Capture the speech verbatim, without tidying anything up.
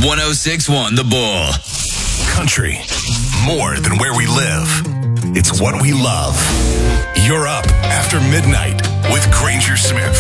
one oh six point one The Bull. Country, more than where we live. It's what we love. You're up after midnight with Granger Smith.